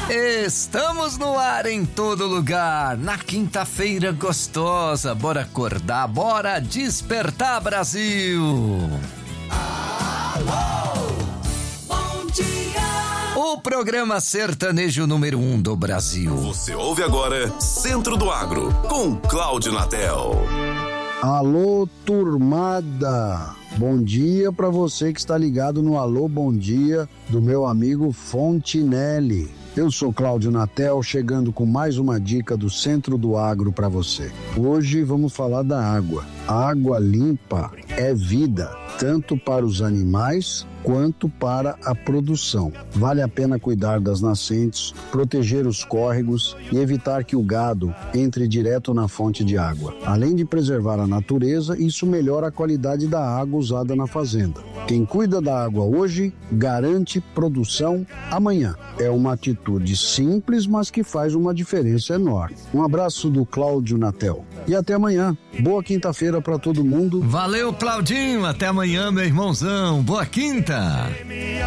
Estamos no ar em todo lugar, na quinta-feira gostosa. Bora acordar, bora despertar, Brasil! Alô, bom dia! O programa sertanejo número 1 do Brasil. Você ouve agora Centro do Agro, com Cláudio Natel. Alô, turmada! Bom dia para você que está ligado no Alô Bom Dia do meu amigo Fontinelli. Eu sou Cláudio Natel, chegando com mais uma dica do Centro do Agro para você. Hoje vamos falar da água. A água limpa é vida, tanto para os animais quanto para a produção. Vale a pena cuidar das nascentes, proteger os córregos e evitar que o gado entre direto na fonte de água. Além de preservar a natureza, isso melhora a qualidade da água usada na fazenda. Quem cuida da água hoje, garante produção amanhã. É uma atitude simples, mas que faz uma diferença enorme. Um abraço do Cláudio Natel. E até amanhã. Boa quinta-feira para todo mundo. Valeu, Claudinho. Até amanhã, meu irmãozão. Boa quinta.